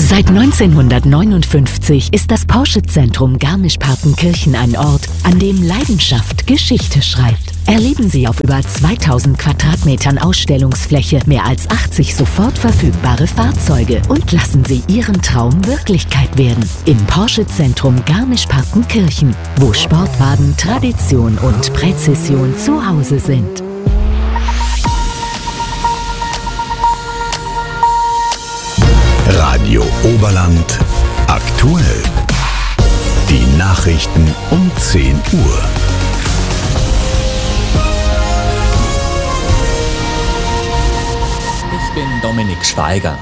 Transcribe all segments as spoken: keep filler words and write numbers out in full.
Seit neunzehnhundertneunundfünfzig ist das Porsche-Zentrum Garmisch-Partenkirchen ein Ort, an dem Leidenschaft Geschichte schreibt. Erleben Sie auf über zweitausend Quadratmetern Ausstellungsfläche mehr als achtzig sofort verfügbare Fahrzeuge und lassen Sie Ihren Traum Wirklichkeit werden. Im Porsche-Zentrum Garmisch-Partenkirchen, wo Sportwagen, Tradition und Präzision zu Hause sind. Radio Oberland aktuell. Die Nachrichten um zehn Uhr. Ich bin Dominik Schweiger.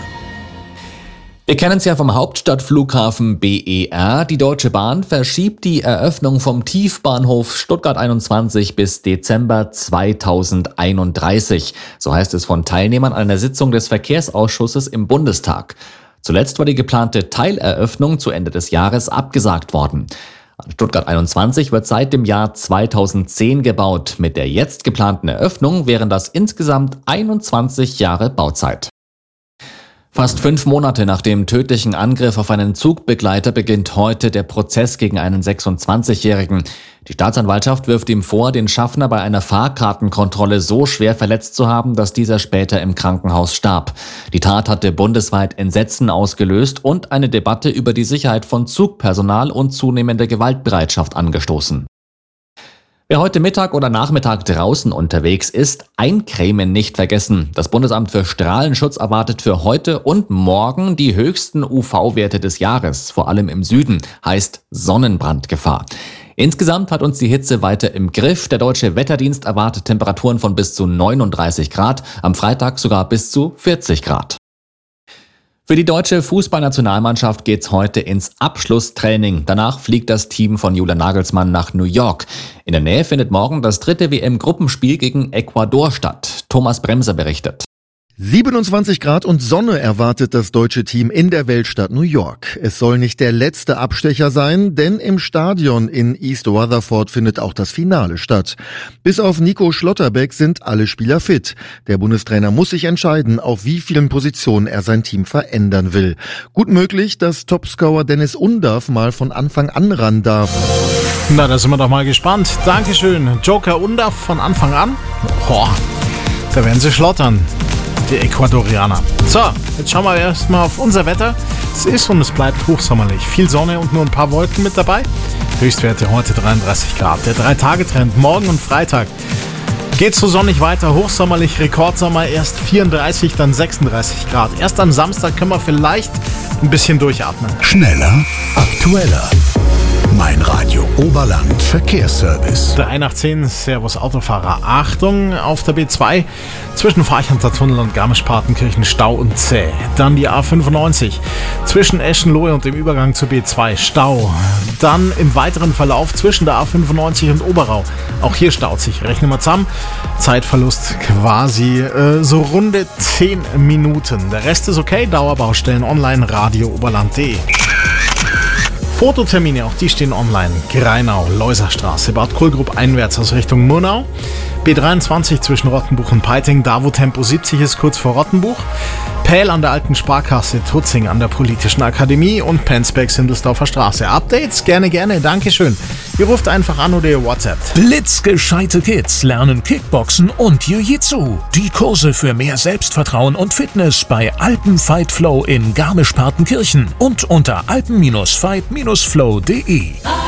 Wir kennen es ja vom Hauptstadtflughafen B E R. Die Deutsche Bahn verschiebt die Eröffnung vom Tiefbahnhof Stuttgart einundzwanzig bis Dezember zweitausendeinunddreißig. So heißt es von Teilnehmern einer Sitzung des Verkehrsausschusses im Bundestag. Zuletzt war die geplante Teileröffnung zu Ende des Jahres abgesagt worden. An Stuttgart einundzwanzig wird seit dem Jahr zweitausendzehn gebaut. Mit der jetzt geplanten Eröffnung wären das insgesamt einundzwanzig Jahre Bauzeit. Fast fünf Monate nach dem tödlichen Angriff auf einen Zugbegleiter beginnt heute der Prozess gegen einen sechsundzwanzigjährigen. Die Staatsanwaltschaft wirft ihm vor, den Schaffner bei einer Fahrkartenkontrolle so schwer verletzt zu haben, dass dieser später im Krankenhaus starb. Die Tat hatte bundesweit Entsetzen ausgelöst und eine Debatte über die Sicherheit von Zugpersonal und zunehmende Gewaltbereitschaft angestoßen. Wer heute Mittag oder Nachmittag draußen unterwegs ist, eincremen nicht vergessen. Das Bundesamt für Strahlenschutz erwartet für heute und morgen die höchsten U V-Werte des Jahres, vor allem im Süden, heißt Sonnenbrandgefahr. Insgesamt hat uns die Hitze weiter im Griff. Der Deutsche Wetterdienst erwartet Temperaturen von bis zu neununddreißig Grad, am Freitag sogar bis zu vierzig Grad. Für die deutsche Fußballnationalmannschaft geht's heute ins Abschlusstraining. Danach fliegt das Team von Julian Nagelsmann nach New York. In der Nähe findet morgen das dritte W M-Gruppenspiel gegen Ecuador statt. Thomas Bremser berichtet. siebenundzwanzig Grad und Sonne erwartet das deutsche Team in der Weltstadt New York. Es soll nicht der letzte Abstecher sein, denn im Stadion in East Rutherford findet auch das Finale statt. Bis auf Nico Schlotterbeck sind alle Spieler fit. Der Bundestrainer muss sich entscheiden, auf wie vielen Positionen er sein Team verändern will. Gut möglich, dass Topscorer Dennis Undaff mal von Anfang an ran darf. Na, da sind wir doch mal gespannt. Dankeschön. Joker Undaff von Anfang an? Boah, da werden sie schlottern. Die Ecuadorianer. So, jetzt schauen wir erstmal auf unser Wetter. Es ist und es bleibt hochsommerlich. Viel Sonne und nur ein paar Wolken mit dabei. Höchstwerte heute dreiunddreißig Grad. Der Drei-Tage-Trend morgen und Freitag geht so sonnig weiter. Hochsommerlich, Rekordsommer, erst vierunddreißig, dann sechsunddreißig Grad. Erst am Samstag können wir vielleicht ein bisschen durchatmen. Schneller, aktueller. Mein Radio Oberland Verkehrsservice. drei nach zehn, Servus Autofahrer. Achtung, auf der B zwei zwischen Farchanter Tunnel und Garmisch-Partenkirchen Stau und zäh. Dann die A fünfundneunzig zwischen Eschenlohe und dem Übergang zur B zwei Stau. Dann im weiteren Verlauf zwischen der A fünfundneunzig und Oberau. Auch hier staut sich. Rechnen wir zusammen. Zeitverlust quasi äh, so runde zehn Minuten. Der Rest ist okay. Dauerbaustellen online, radio oberland punkt de. Fototermine, auch die stehen online. Greinau, Leuserstraße, Bad Kohlgrub einwärts aus Richtung Murnau. B dreiundzwanzig zwischen Rottenbuch und Peiting, da wo Tempo siebzig ist, kurz vor Rottenbuch. Pähl an der alten Sparkasse, Tutzing an der Politischen Akademie und Penzberg Sindelsdorfer Straße. Updates? Gerne, gerne, Dankeschön. Ihr ruft einfach an oder ihr WhatsApp. Blitzgescheite Kids lernen Kickboxen und Jiu-Jitsu. Die Kurse für mehr Selbstvertrauen und Fitness bei Alpen Fight Flow in Garmisch-Partenkirchen und unter alpen Fight Flow punkt de.